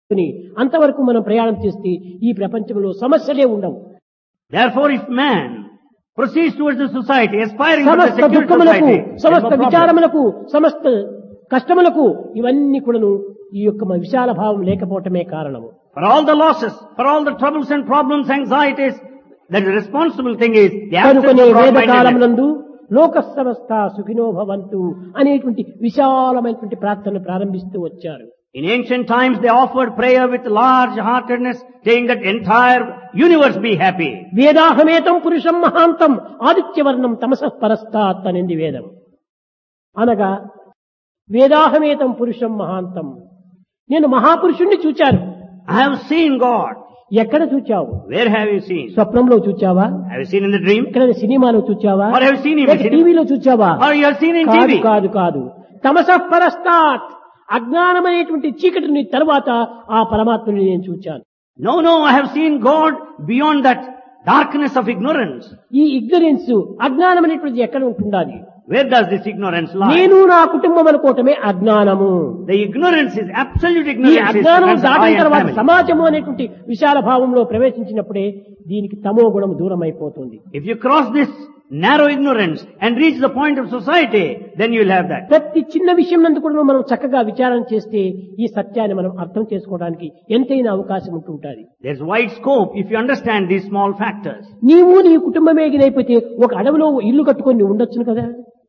అంతవరకు మనం ప్రయాణం చేస్తే ఈ ప్రపంచంలో సమస్యలే ఉండవు. Therefore, if man proceeds towards the society, aspiring to the సమస్త secular దుఃఖములకు, society, there is సమస్త no problem. విచారములకు, సమస్త కష్టములకు ఇవన్నీ కూడాను ఈ యొక్క విశాల భావం లేకపోవటమే కారణము. For all the losses, for all the troubles and problems, anxieties, the responsible thing is the absence కనుకనే of వేద broad-mindedness. కాలమునందు లోక సమస్త సుఖినో భవంతు అనేటువంటి విశాలమైనటువంటి ప్రార్థనను ప్రారంభిస్తూ వచ్చారు. In ancient times, they offered prayer with large-heartedness, saying that entire universe be happy. వేదాహమేతం పురుషం మహాంతం ఆదిత్యవర్ణం తమసః పరస్తాత్ అనేది వేదం. అనగా వేదాహమేతం పురుషం మహాంతం, నేను మహాపురుషుణ్ణి చూచాను. I have seen God. ఎక్కడ చూచావు? Where have you seen? స్వప్నంలో చూచావా? Have you seen in the dream? ఇక్కడ సినిమాలో చూచావా? Or have you seen him in cinema? టీవీలో చూచావా? Or you have seen in కాదు TV? కాదు కాదు. తమసః పరస్తాత్, అజ్ఞానమనేటువంటి చీకటిని తర్వాత ఆ పరమాత్మని నేను చూచాను. No, I have seen God beyond that darkness of ignorance. ఈ ఇగ్నరెన్స్, అజ్ఞానం అనేటువంటిది ఎక్కడ ఉంటుండాలి? Where does this ignorance lie? నేను నా కుటుంబం అనుకోవటమే అజ్ఞానము. The ignorance is absolute ఈ ignorance. is అజ్ఞానం because of I దాటిన am తర్వాత family. సమాజము అనేటువంటి విశాల భావంలో ప్రవేశించినప్పుడే దీనికి తమో గుణం దూరం అయిపోతుంది. If you cross this narrow ignorance and reach the point of society, then you will have that. ప్రతి చిన్న విషయం నందు కూడా మనం చక్కగా విచారణ చేస్తే ఈ సత్యాన్ని మనం అర్థం చేసుకోవడానికి ఎంతైనా అవకాశం ఉంటుంటుంది. There's wide scope if you understand these small factors. నీవు నీ కుటుంబమే ఎగిరైపోతే ఒక అడవిలో ఇల్లు కట్టుకొని ఉండొచ్చును కదా.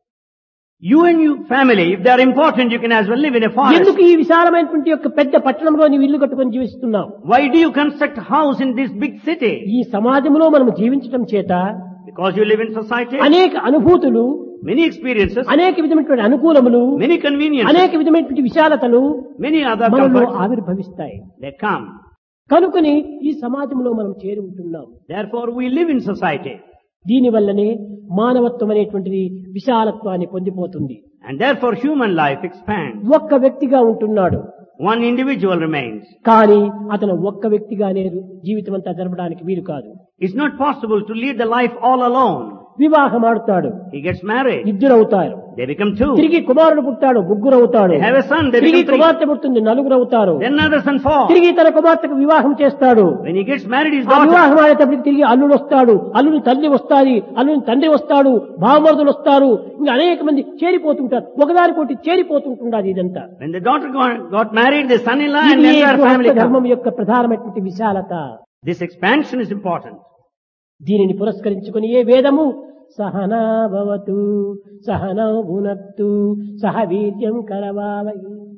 You and your family, if they are important, you can as well live in a forest. ఎందుకు ఈ విశాలమైనటువంటి యొక్క పెద్ద పట్టణంలో నీవు ఇల్లు కట్టుకొని జీవిస్తున్నావు? Why do you construct a house in this big city? ఈ సమాజంలో మనం జీవించడం చేత Because you live in society. అనేక అనుభూతులు, Many experiences, అనేక విధమైనటువంటి అనుకూలములు, many conveniences, అనేక విధమైనటువంటి విశాలతలు many other మనలో comforts, ఆవిర్భవిస్తాయి. they come. కనుకని ఈ సమాజంలో మనం చేరి ఉంటున్నాం. Therefore, we live in society. దీనివల్లనే మానవత్వం అనేటువంటిది విశాలత్వాన్ని పొందిపోతుంది. And therefore, human life expands. ఒక్క వ్యక్తిగా ఉంటున్నాడు, One individual remains. కానీ అతను ఒక్క వ్యక్తిగానే జీవితం అంతా జరపడానికి వీలు కాదు. It's not possible to lead the life all alone. వివాహం ఆడుతాడు, He gets married. ఇద్దరు అవుతారు. They become two. తిరిగి కుమారుడు పుట్టాడు, ముగ్గురు అవుతాడు. They have a son. They తిరిగి become three. కుమార్తె పుడుతుంది, నలుగురు అవుతారు. Then another son, four. తిరిగి తన కుమార్తెకు వివాహం చేస్తాడు. When he gets married, his ఆ daughter. వివాహం ఆడేటప్పటికి తిరిగి అల్లుడు వస్తాడు, అల్లుడు తల్లి వస్తాది, అల్లుడు తండ్రి వస్తాడు, భావమరుదులు వస్తారు, ఇంకా అనేక మంది చేరిపోతుంటారు. ఒకదానికోటి చేరిపోతుంటున్నది ఇదంతా. When the daughter got married, the son-in-law and ఇది the entire family గృహస్థ come. ధర్మం యొక్క ప్రధానమైనటువంటి విశాలత. This expansion is important. దీనిని పురస్కరించుకుని ఏ వేదము సహనా భవతు సహనౌ భునక్తు సహ వీర్యం కరవావహై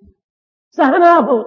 సహనా భవతు,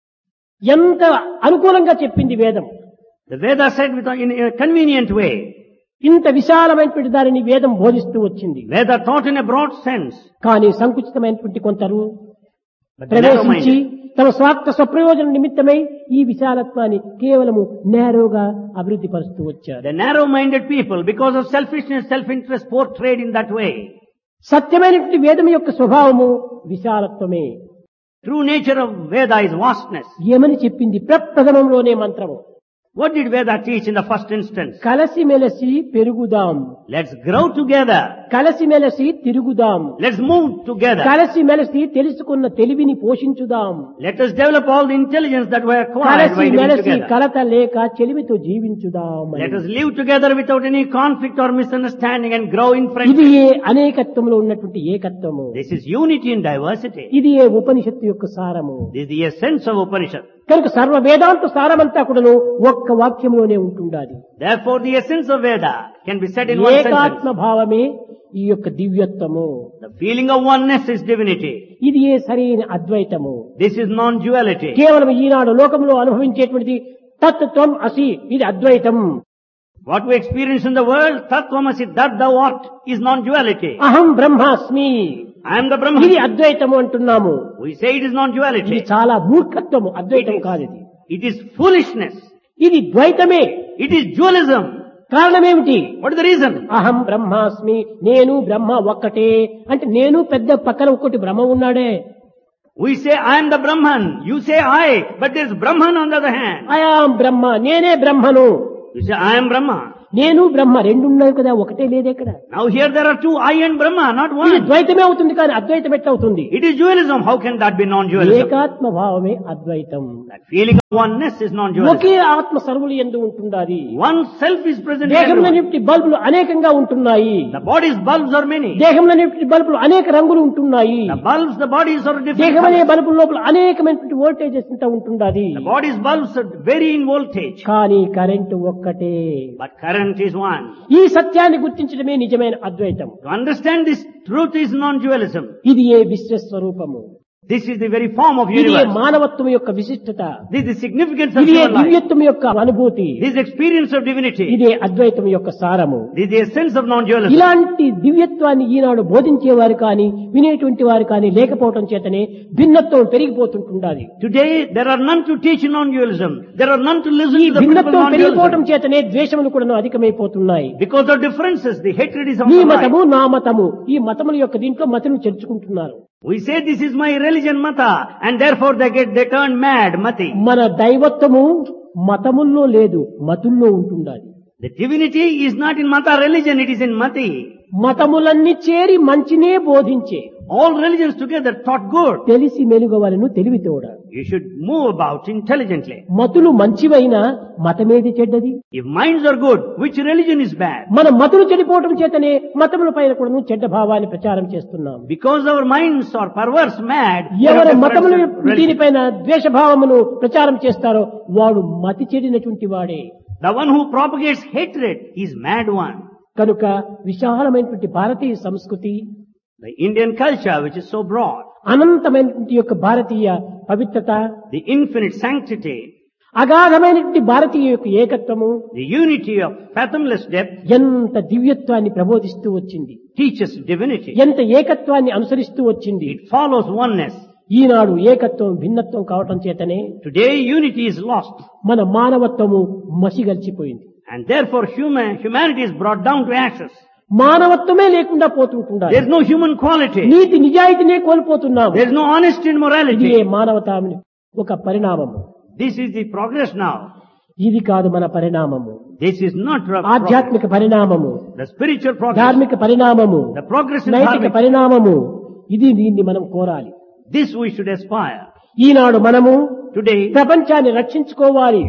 ఎంత అనుకూలంగా చెప్పింది వేదం. The Veda said in a convenient way. ఇంత విశాలమైనటువంటి దానిని వేదం బోధిస్తూ వచ్చింది. Veda taught in a broad sense. కానీ సంకుచితమైనటువంటి కొందరు But the ప్రవేశించి narrow-minded, తమ స్వార్థ స్వప్రయోజన నిమిత్తమై ఈ విశాలత్వాన్ని కేవలము నేరోగా అభివృద్ధి పరుస్తూ వచ్చారు. the narrow-minded people, because of selfishness, self-interest, portrayed in that way. సత్యమైనటువంటి వేదం యొక్క స్వభావము విశాలత్వమే. True nature of Veda is vastness. ఏమని చెప్పింది ప్రప్రథమంలోనే మంత్రము? What did Veda teach in the first instance? కలసిమెలసి పెరుగుదాం, Let's grow together. కలిసిమెలసి తిరుగుదాం, Let's move together. కలిసిమెలసి తెలుసుకున్న తెలివిని పోషించుదాం, Let us develop all the intelligence that we acquired by living కలిసిమెలసి together. కలత లేక చెలిమితో జీవించుదాం. Let us live together without any conflict or misunderstanding and grow in ఇది friendship. ఏ అనేకత్వంలో ఉన్నటువంటి ఏకత్వము. This is unity in diversity. ఇది ఏ ఉపనిషత్తు యొక్క సారము. This is the essence of Upanishad. కనుక సర్వ వేదాంత సారమంతా కూడాను ఒక్క వాక్యంలోనే ఉంటుండాలి. Therefore, the essence of Veda can be said in one ఏకాత్మ sentence. భావమే ఈ యొక్క దివ్యత్వము. The feeling of oneness is divinity. ఇది ఏ సరైన అద్వైతము. This is non-duality. కేవలం ఈనాడు లోకంలో అనుభవించేటువంటిది తత్వం అసి, ఇది అద్వైతం. What we experience in the world, Tattvamasi, that thou art, is non-duality. అహం బ్రహ్మాస్మి, I am the ఇది Brahman. అద్వైతము అంటున్నాము. We say it is ఇది non-duality. చాలా మూర్ఖత్వము, అద్వైతం కాదు ఇది. It is foolishness. ఇది ద్వైతమే. It is dualism. కారణమేమిటి? What is the reason? అహం బ్రహ్మాస్మి, నేను బ్రహ్మ ఒక్కటే అంటే నేను పెద్ద పక్కన ఒక్కటి బ్రహ్మ ఉన్నాడే. We say I am the Brahman. You say I, but there is Brahman on the other hand. I am బ్రహ్మ, నేనే బ్రహ్మను. You say I am Brahma. నేను బ్రహ్మ రెండు ఉన్నాయి కదా, ఒకటే లేదెక్కడ. Now here there are two, I and Brahma, not ఇది one. ద్వైతమే అవుతుంది కానీ అద్వైతం ఎట్లవుతుంది? It is dualism. How can that be non-dualism? ఏకాత్మ భావమే అద్వైతం. That feeling of oneness is non-dualism. ఒకే ఆత్మ సర్వులు యందు ఉంటుండాలి. One self is present in దేహంలో everyone. నింటి బల్బులు అనేకంగా ఉంటున్నాయి. The body's bulbs are many. దేహంలో నింటి బల్బులు అనేక రంగులు ఉంటున్నాయి. The bulbs, the bodies are different. దేహం అనే colors. బల్బుల లోపల అనేకమైనటువంటి వోల్టేజెస్ ఇంత ఉంటుండాలి. The body's bulbs are vary in voltage. కానీ కరెంటు ఒక్కటే. But current is one. ఈ సత్యాన్ని గుర్తించడమే నిజమైన అద్వైతం. To understand this truth is non-dualism. ఇది ఏ విశ్వస్వరూపము. This is the very form of ఇది ఏ universe. మానవత్వం యొక్క విశిష్టత. This is the significance of ఇది ఏ human life. దివ్యత్వం యొక్క అనుభూతి. This is experience of divinity. ఇదే అద్వైతం యొక్క సారము. This is the essence of non-dualism. ఇలాంటి దివ్యత్వాన్ని ఈనాడు బోధించేవారు కానీ వినేటువంటి వారు కానీ లేకపోవటం చేతనే భిన్నత్వం పెరిగిపోతుంటుండాలి. Today there are none to teach non-dualism. There are none to listen ఈ to the principle of భిన్నత్వం పెరిగిపోవటం non-dualism. చేతనే ద్వేషములు కూడా అధికమైపోతున్నాయి. Because of differences, the hatred is on నీ the mind. మతము నా మతము ఈ మతముల యొక్క దీంట్లో మతను చేర్చుకుంటున్నారు. We say this is my religion, mata, and therefore they turn mad, mati. మన దైవత్వము మతముల్లో లేదు, మతుల్లో ఉంటుండాలి. The divinity is not in mata religion, it is in mati. మతములన్నీ చేరి మంచినే బోధించే All religions together taught good. తెలిసి మెలుగవలను తెలివితోడ. You should move about intelligently. మతులు మంచివైనా మతమేది చెడ్డది. If minds are good, which religion is bad? మన మతులు చెడిపోవటం చేతనే మతముల పైన కూడా చెడ్డ భావాన్ని ప్రచారం చేస్తున్నాం. Because our minds are perverse, mad, we have ఎవరు different మతములు religion. దీనిపైన ద్వేషభావమును ప్రచారం చేస్తారో వాడు మతి చెడినటువంటి వాడే. The one who propagates hatred is mad one. కనుక విశాలమైనటువంటి భారతీయ సంస్కృతి, The Indian culture, which is so broad, అనంతమైనటువంటి యొక్క భారతీయ పవిత్రత, the infinite sanctity, అగాధమైనటువంటి భారతీయ యొక్క ఏకత్వము the unity of fathomless depth, ఎంత దివ్యత్వాన్ని ప్రబోధిస్తూ వచ్చింది, teaches divinity. ఎంత ఏకత్వాన్ని అనుసరిస్తూ వచ్చింది. It follows oneness. ఈనాడు ఏకత్వం భిన్నత్వం కావటం చేతనే Today unity is lost, మన మానవత్వము మసిగల్చిపోయింది. and therefore humanity is brought down to ashes. మానవత్వమే లేకుండా పోతుంటున్నారు. There is no human quality. NITI నిజాయితీనే కోల్పోతున్నాము. There is no honesty and ఇది morality. మానవతాని ఒక పరిణామము. This is the progress now. ఇది కాదు మన పరిణామము. This is not progress. ఆధ్యాత్మిక పరిణామము, The spiritual progress, ధార్మిక పరిణామము, the progress in నైతిక dharmic. పరిణామము, ఇది దీన్ని మనం కోరాలి. This we should aspire. ఈనాడు మనము Today ప్రపంచాన్ని రక్షించుకోవాలి,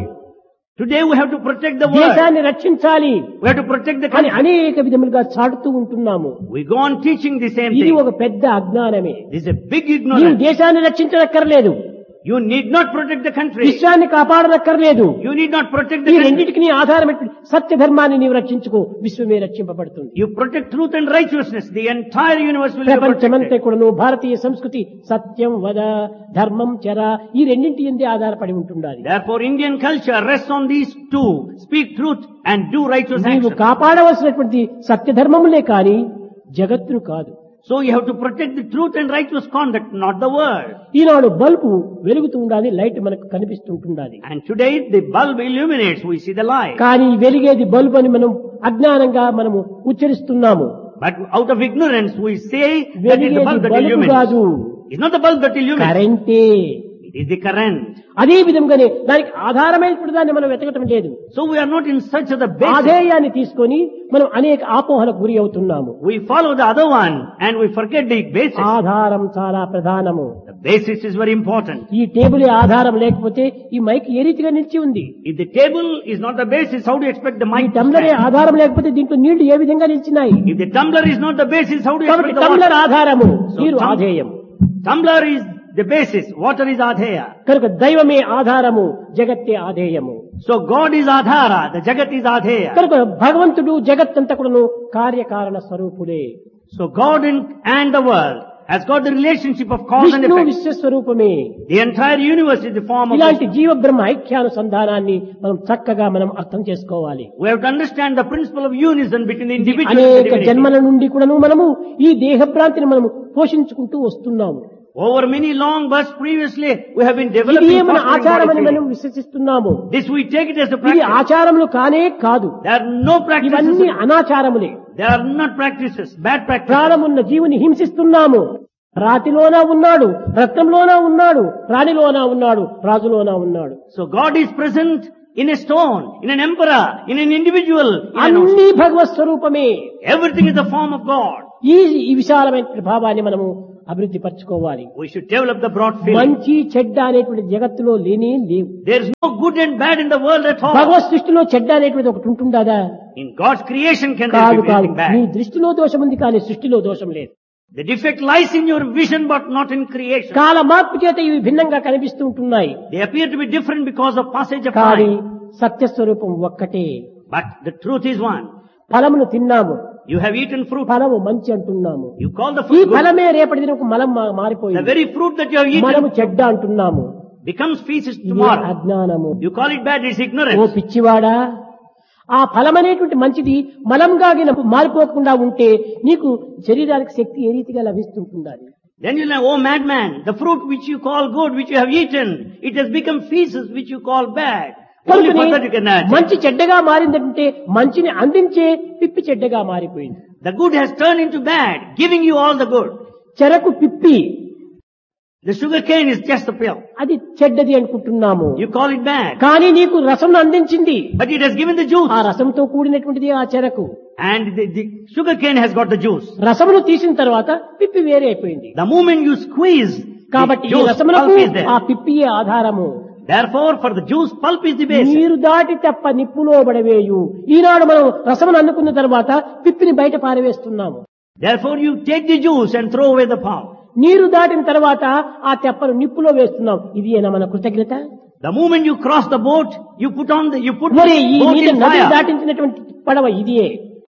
we have to protect the world. దేశాన్ని రక్షించాలి We have to protect the అని country. అనేక విధములుగా చాటుతూ ఉంటున్నాము. We go on teaching the same ఇది thing. ఒక పెద్ద అజ్ఞానమే. This is a big నీవు ignorance. దేశాన్ని రక్షించనక్కర్లేదు, You need not protect the country. విశ్వాన్ని కాపాడనక్కర్లేదు. You need not protect ఈ the country. రెండింటికి నీ ఆధారమైన సత్య ధర్మాన్ని నీవు రక్షించుకో, విశ్వమే రక్షింపబడుతుంది. You protect truth and righteousness. The entire universe will be ప్రపంచమంతా protected. కూడాను భారతీయ సంస్కృతి సత్యం వద ధర్మం చర ఈ రెండింటి ఎందే ఆధారపడి ఉంటుండాలి. Therefore Indian culture rests on these two. Speak truth and do righteous నీవు action. కాపాడవలసినటువంటి సత్య ధర్మములే కాని జగత్తును కాదు. So you have to protect the truth and righteous conduct, not the world. Eenadu bulb వెలుగుతూ ఉండాలి, లైట్ మనకు కనిపిస్తుంటుండాలి. And today the bulb illuminates, we see the light. కానీ వెలిగేది bulb అని మనం అజ్ఞానంగా మనము ఉచ్చరిస్తున్నాము. But out of ignorance we say that it's the వెలిగేది bulb that bulb illuminates. కాదు, It's not the bulb that illuminates. కరెంటే. It is the current. అదే విధంగానే దానికి ఆధారమైనటువంటి దాన్ని మనం వెతకటం లేదు. So we are not in search of the basis. ఆధేయాన్ని తీసుకొని మనం అనేక ఆపోహలకు గురి అవుతున్నాము. We follow the other one and we forget the basis. ఆధారం చాలా ప్రధానము. The basis is very important. ఈ టేబుల్ ఆధారం లేకపోతే ఈ మైక్ ఏ రీతిగా నిలిచి ఉంది? If the table is not the basis, how do you expect the ఈ mic to టంబ్లర్ stand? ఆధారం లేకపోతే దీంట్లో నీళ్లు ఏ విధంగా నిలిచినాయి? If the tumbler is not the basis, how do you కాబట్టి expect the టంబ్లర్ water? ఆధారము, నీరు ఆధేయం. Tumbler is the basis, water is adheya. కనుక దైవమే ఆధారము, జగత్తే ఆధేయము. So God is adhara, the jagat is adheya. కనుక భగవంతుడు జగత్తంతా కూడాను కార్యకారణ స్వరూపులే. So God and the world has got the relationship of cause and Vishnu effect. విశ్వస్వరూపమే. The entire universe is the form of ఇలాంటి Vishnu. జీవ బ్రహ్మ ఐక్యానుసంధానాన్ని మనం చక్కగా మనం అర్థం చేసుకోవాలి. We have to understand the principle of unison between the individual and the అనేక divinity. జన్మల నుండి కూడాను మనము ఈ దేహభ్రాంతిని మనము పోషించుకుంటూ వస్తున్నాము. Over many long births previously, we have been ఇది developing మన fostering ఆచారం body అని మనం feeling. విశ్వసిస్తున్నాము. This we take it as a ఇది practice. ఆచారములు కానే కాదు, There are no practices. ఇవన్నీ అనాచారములే. There are not practices, bad practices. ప్రాణమున్న జీవుని హింసిస్తున్నాము. రాతిలోనా ఉన్నాడు, రత్నంలోనా ఉన్నాడు, రాణిలోనా ఉన్నాడు, రాజులోనా ఉన్నాడు. So God is present in a stone, in an emperor, in an individual, in an అన్ని భగవత్ స్వరూపమే. everything is the form of God. ఈ విశాలమైన భావాన్ని మనము అభివృద్ధి పరచుకోవాలి. We should develop the broad feeling. మంచి చెడ్డ అనేటువంటి జగత్తులో లేనే లేవు. There is no good and bad in the world at all. భగవత్ సృష్టిలో చెడ్డ అనేటువంటి ఒకటి ఉంటుందా? In God's creation can there కాదు be కాదు. anything bad? నీ దృష్టిలో దోషం ఉంది కానీ సృష్టిలో దోషం లేదు. The defect lies in your vision but not in creation. కాల మార్పు చేత ఇవి భిన్నంగా కనిపిస్తూ ఉంటున్నాయి. They appear to be different because of passage of కానీ time. సత్యస్వరూపం ఒక్కటే. But the truth is one. ఫలమును తిన్నాము, You have eaten fruit. ఫలము మంచి అంటున్నాము. You call the ఈ fruit good. ఫలమే రేపటి దినకు మలం The మారిపోయింది. very fruit that you have మనము eaten చెడ్డ అంటున్నాము. becomes feces ఇది tomorrow. అజ్ఞానము. You call it bad, it's oh ignorance. పిచ్చివాడా, ఆ ఫలం అనేటువంటి మంచిది మలంగా మారిపోకుండా ఉంటే నీకు శరీరానికి శక్తి ఏ రీతిగా లభిస్తుంటుండాలి. Then you say, oh madman, the fruit which you call good, which you have eaten, it has become feces which you call bad. Only for that you can add. మంచి చెడ్డగా మారిందంటే మంచిని అందించే పిప్పి చెడ్డగా మారిపోయింది. The good has turned into bad, giving you all the good. చెరకు పిప్పి, The sugar cane is just a pill. అది చెడ్డది అనుకుంటున్నాము. You call it bad. కానీ నీకు రసం అందించింది. But it has given the juice. ఆ రసంతో కూడినటువంటిది ఆ చెరకు. And the sugar cane has got the juice. రసమును తీసిన తర్వాత పిప్పి వేరే అయిపోయింది. The moment you squeeze, కాబట్టి the ఈ juice రసములకు pulp is there. ఆ పిప్పియే ఆధారము. Therefore, for the juice, pulp is the basis. నీరు దాటి తప్ప నిప్పులో పడవేయు. ఈనాడు మనం రసమును అందుకున్న తర్వాత పిప్పిని బయట పారవేస్తున్నాము. Therefore, you take the juice and throw away the pulp. నీరు దాటిన తర్వాత ఆ తెప్పను నిప్పులో వేస్తున్నాం. ఇది ఏనా మన కృతజ్ఞత? The moment you cross the boat, you put మరి ఈ boat నీటి in నదిని fire. దాటించినటువంటి పడవ ఇదియే.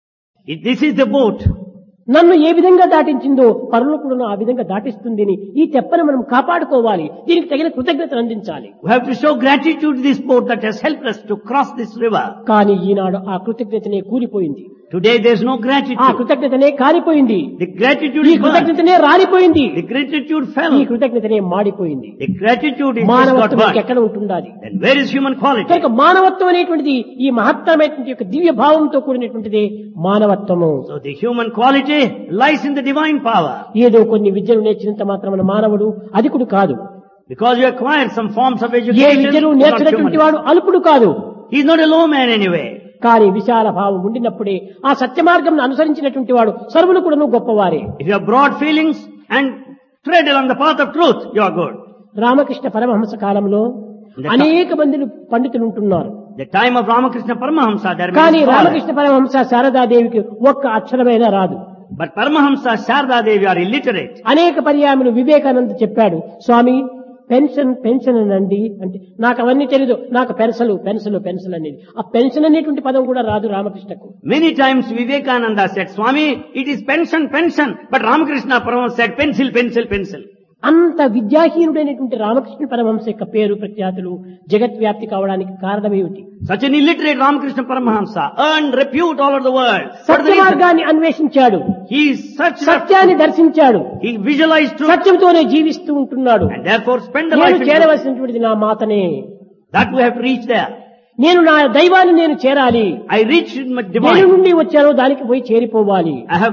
This is the boat. నన్ను ఏ విధంగా దాటించిందో పరులు కూడా ఆ విధంగా దాటిస్తుంది. ఈ తెప్పను మనం కాపాడుకోవాలి. దీనికి తగిన కృతజ్ఞతను అందించాలి. We have to show gratitude to this boat that has helped us to cross this river. కానీ ఈనాడు ఆ కృతజ్ఞతనే కూలిపోయింది. Today there is no ఆ gratitude. కృతజ్ఞతనే కాలిపోయింది. The gratitude ఈ is burned. కృతజ్ఞతనే రాలిపోయింది. The gratitude fell. ఈ కృతజ్ఞతనే మాడిపోయింది. The gratitude is just got మానవత్వం burned. ఎక్కడ ఉంటుండాలి? Then where is human quality? కనుక మానవత్వం అనేటువంటిది ఈ మహత్తరమైనటువంటి యొక్క దివ్య భావంతో కూడినటువంటిది మానవత్వము. So the human quality lies in the divine power. ఏదో కొన్ని విద్యలు నేర్చినంత మాత్రమే మానవుడు అధికుడు కాదు. Because you acquire some forms of A education, విద్యను you are not నేర్చినటువంటి human. వాడు అల్పుడు కాదు. He is not a low man anyway. కానీ విశాల భావం ఉండినప్పుడే ఆ సత్య మార్గం అనుసరించినటువంటి వాడు సర్వులు కూడాను గొప్పవారే. If you have broad feelings and tread along the path of truth, you are good. Ramakrishna Paramahamsa కాలంలో అనేక మంది పండితులు ఉంటున్నారు. The time of Ramakrishna Paramahamsa, there are కానీ many రామకృష్ణ scholars. పరమహంస శారదాదేవికి ఒక్క అక్షరమైనా రాదు. But Paramahamsa, Sharda Devi are illiterate. అనేక పర్యాయములు వివేకానంద చెప్పాడు, స్వామి పెన్షన్ పెన్షన్ అనండి అంటే నాకు అవన్నీ తెలియదు, నాకు పెన్సలు పెన్సలు పెన్సలు అనేది. ఆ పెన్షన్ అనేటువంటి పదం కూడా రాదు రామకృష్ణకు. Many times Vivekananda said, Swami, it is pension, pension. But Ramakrishna Paramahamsa said, pencil, pencil, pencil. అంత విద్యాహీనుడైనటువంటి రామకృష్ణ పరమహంస యొక్క పేరు ప్రఖ్యాతులు జగద్వ్యాప్తి కావడానికి కారణమేమిటి? Such an illiterate Ramakrishna Paramahamsa earned repute all over the world. What is Satya the reason? మార్గాన్ని అన్వేషించాడు, He is such సత్యాన్ని దర్శించాడు, he visualized truth సత్యంతోనే జీవిస్తూ ఉంటున్నాడు. and therefore spent the life నేను in truth. చేరవలసినటువంటిది నా మాతనే, That we have to reach there. నేను నా దైవాన్ని నేను చేరాలి. I reached my దేని divine. నుండి వచ్చానో దానికి పోయి చేరిపోవాలి. I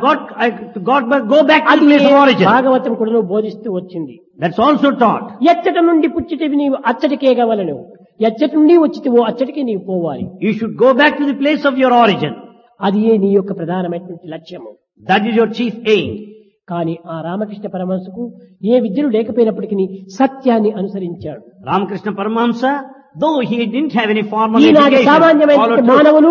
go back to the అది place of origin. భాగవతం కూడా బోధిస్తూ వచ్చింది. That's also taught. ఎచ్చట నుండి పుచ్చిటివి నీవు అచ్చటికే గవలను, ఎచ్చటి నుండి వచ్చితివో అచ్చటికి నీవు పోవాలి. You should go back to the place of your origin. అది నీ యొక్క ప్రధానమైనటువంటి లక్ష్యము. That is your chief aim. కానీ ఆ రామకృష్ణ పరమహంసకు ఏ విద్యలు లేకపోయినప్పటికీ సత్యాన్ని అనుసరించాడు. Ramakrishna Paramahamsa, though he didn't have any formal ఈనాటి education, సామాన్యమైన followed truth. మానవులు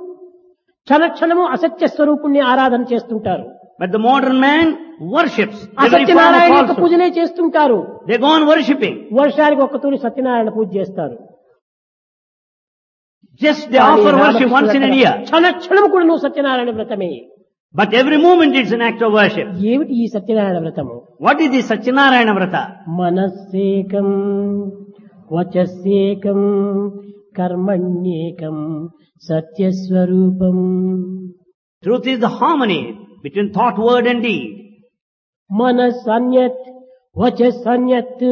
క్షణక్షణము అసత్య స్వరూపుణ్ణి ఆరాధన చేస్తుంటారు. But the modern man worships the very form of అసత్యనారాయణ యొక్క falsehood. పూజనే చేస్తుంటారు. They go on worshipping. వర్షానికి ఒక్కతూరి సత్యనారాయణ పూజ చేస్తారు. Just they offer worship once in a year. Kshana Kshanam కూడా నువ్వు Satyanarayana వ్రతమే. But every moment it's an act of worship. ఏమిటి ఈ సత్యనారాయణ వ్రతము? What is the Satyanarayana Vrata? మనస్సేకం వచస్సేకం కర్మణ్యేకం సత్యస్వరూపం. Truth is the harmony between thought, word and deed. మనస్సన్యత్ వచస్సన్యత్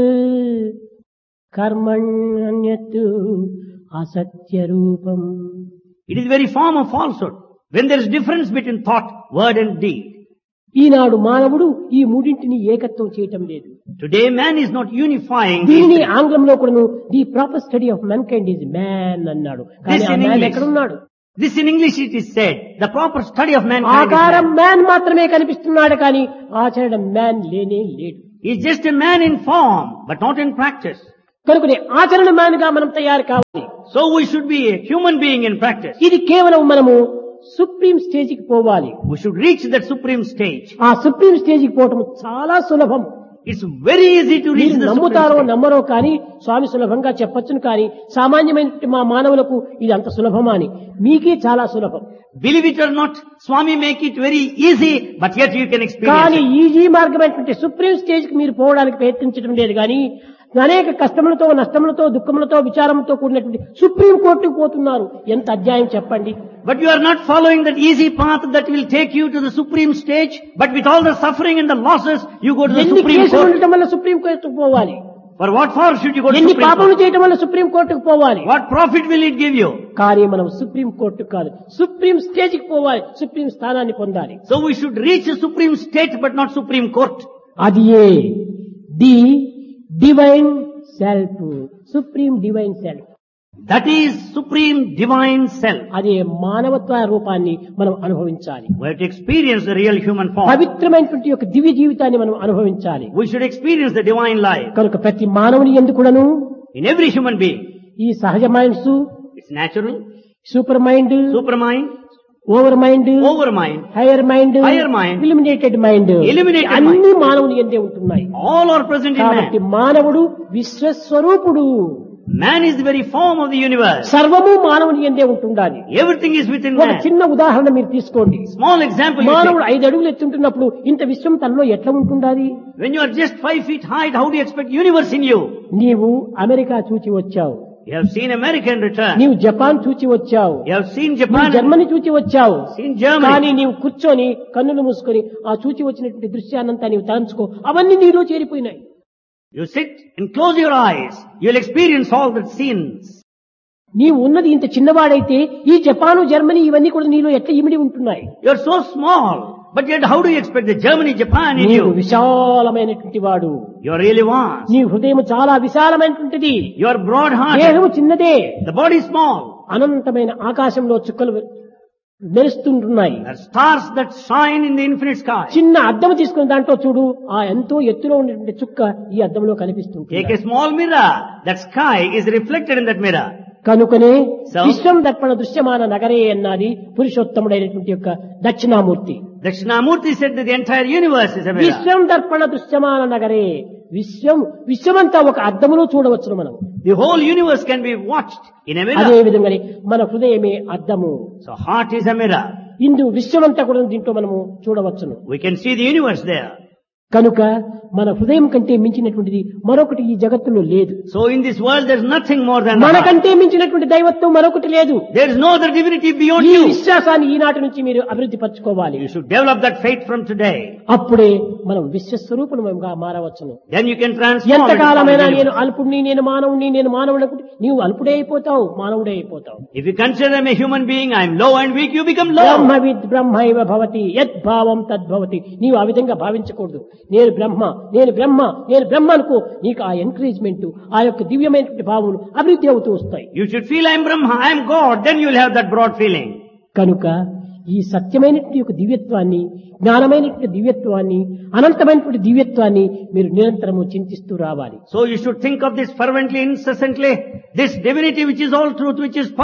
కర్మణ్యత్ అసత్యరూపం. It is the very form of falsehood. When there is difference between thought, word and deed. ఈనాడు మానవుడు ఈ మూడింటిని ఏకత్వం చేయటం లేదు. Today man is not unifying these దీనిని things. ఆంగ్లంలో కూడాను the proper study of man kind is man అన్నాడు. కానీ This ఆ in మ్యాన్ English. ఎక్కడున్నాడు? This in English it is said, the proper study of mankind is ఆకారం man. Man మాత్రమే కనిపిస్తున్నాడు కానీ ఆచరణ మ్యాన్ లేనే లేడు. He is just a man in form, but not in practice. కనుకనే ఆచరణ మ్యాన్ గా మనం తయారు కావాలి. So we should be a human being in practice. ఇది కేవలం మనము సుప్రీం స్టేజ్ కి పోవాలి. We should reach that supreme stage. ఆ సుప్రీం స్టేజ్ కి పోవటం చాలా సులభం. It's very easy to reach మీరు the supreme నమ్ముతారో stage. నమ్మరో కానీ స్వామి సులభంగా చెప్పొచ్చును కానీ సామాన్యమైన మా మానవులకు ఇది అంత సులభమా అని మీకే చాలా సులభం. Believe it or not, Swami make it very easy, but yet you can experience కానీ it. ఈజీ మార్గమైనటువంటి సుప్రీం స్టేజ్ కి మీరు పోవడానికి ప్రయత్నించడం లేదు కానీ అనేక కష్టములతో నష్టములతో దుఃఖములతో విచారంతో కూడినటువంటి సుప్రీం కోర్టుకు పోతున్నారు. ఎంత అధ్యాయం చెప్పండి. But you are not following that easy path that will take you to the supreme stage, but with all the suffering and the losses, you go to the ఎన్ని supreme కేసులు court. ఉండటం వల్ల supreme కోర్టుకు పోవాలి? For what for should you go to ఎన్ని supreme పాపములు court? చేయటం వల్ల సుప్రీం కోర్టుకు పోవాలి? What profit will it give you? కానీ మనం సుప్రీం కోర్టు కాదు, సుప్రీం స్టేజ్ కి పోవాలి, సుప్రీం స్థానాన్ని పొందాలి. So we should reach the supreme state, but not supreme court. అది ఏ the divine self, supreme divine self. That is supreme divine self. అదే మానవత్వ రూపాన్ని మనం అనుభవించాలి. We have to experience the real human form. పవిత్రమైనటువంటి యొక్క దివ్య జీవితాన్ని మనం అనుభవించాలి. We should experience the divine life కనుక ప్రతి మానవుని ఎందుకును in every human being. ఈ సహజ minds, It's natural, super mind, supermind, over mind, overmind, hire mind, Higher mind, illuminated mind, illuminated అన్ని మానవుని ఎందే ఉంటున్నాయి. all are present in కాబట్టి man. మానవుడు విశ్వస్వరూపుడు. Man is the very form of the universe. సర్వము మానవుని ఎందే ఉంటుండాలి. Everything is within ఒక man. చిన్న ఉదాహరణ మీరు తీసుకోండి. Small example you మానవుడు take. 5 అడుగులు ఎత్తుంటున్నప్పుడు ఇంత విశ్వం తనలో ఎట్లా ఉంటుండాలి? When you are just 5 feet height, how do you expect universe in you? నీవు అమెరికా చూచి వచ్చావు, You have seen America in return. నీవు జపాన్ చూచి వచ్చావు, You have seen నీవు Japan, జర్మనీ చూచి వచ్చావు. seen కానీ Germany. నీవు కూర్చొని కన్నులు మూసుకొని ఆ చూచి వచ్చినటువంటి దృశ్యాన్నంతా నీవు తలంచుకో, అవన్నీ నీలో చేరిపోయినాయి. You sit and close your eyes. You'll experience all the scenes. నీవు ఉన్నది ఇంత చిన్నవాడైతే ఈ జపాను జర్మనీ ఇవన్నీ కూడా నీలో ఎట్లా ఇమిడి ఉంటున్నాయి. You're so small, but yet how do you expect the Germany, Japan in నీవు you? విశాలమైనటువంటి వాడు, You're really vast. నీ హృదయం చాలా విశాలమైనటువంటిది, You're broad-hearted. దేహము చిన్నదే, The body is small. అనంతమైన ఆకాశంలో చుక్కలు మెరుస్తుంటున్నాయి. There are stars that shine in the infinite sky. చిన్న అద్దం తీసుకుని దాంట్లో చూడు, ఆ ఎంతో ఎత్తులో ఉన్నటువంటి చుక్క ఈ అద్దంలో కనిపిస్తుంది. Take a small mirror. That sky is reflected in that mirror. కనుకనే So? విశ్వం దర్పణ దృశ్యమాన నగరే అన్నది పురుషోత్తముడైనటువంటి యొక్క Dakshinamurthy. Dakshinamurti said that the entire universe is a mirror. విశ్వం దర్పణ దృశ్యమాన నగరే, విశ్వమంతా ఒక అద్దములో చూడవచ్చును మనం. The whole universe can be watched in a అదే mirror. విధంగానే మన హృదయమే అద్దము. So heart is a mirror. ఇందు విశ్వమంతా కూడా దీంట్లో మనము చూడవచ్చును. We can see the universe there. కనుక మన హృదయం కంటే మించినటువంటిది మరొకటి ఈ జగత్తులో లేదు. So in this world there is nothing more than the heart. మనకంటే మించినటువంటి దైవత్వం మరొకటి లేదు. There is no other divinity beyond ఈ you. విశ్వాసాన్ని ఈనాటి నుంచి మీరు అభివృద్ధి పరచుకోవాలి. You should develop that faith from today. అప్పుడే మనం విశ్వస్వరూపులుగా మారవచ్చును. Then you can transform. ఎంతకాలమైనా into నేను something అల్పుడిని, నేను మానవుడిని, నేను మానవుడు అనుకుంటే నీవు అల్పుడే అయిపోతావు, మానవుడే అయిపోతావు. else. If you consider them a human being, I am low and weak, you become low. బ్రహ్మవిద్ బ్రహ్మైవ భవతి యద్భావం తద్భవతి. నీవు ఆ విధంగా భావించకూడదు. నేను బ్రహ్మ, నేను బ్రహ్మ, నేను బ్రహ్మ అనుకో. నీకు ఆ ఎంకరేజ్మెంట్, ఆ యొక్క దివ్యమైనటువంటి భావములు అభివృద్ధి అవుతూ వస్తాయి. You should feel I am Brahma, I am God, then you will have that broad feeling. కనుక ఈ సత్యమైనటువంటి యొక్క దివ్యత్వాన్ని, జ్ఞానమైనటువంటి దివ్యత్వాన్ని, అనంతమైనటువంటి దివ్యత్వాన్ని మీరు నిరంతరము చింతిస్తూ రావాలి. So you should think of this fervently, incessantly, this divinity which is all truth, which is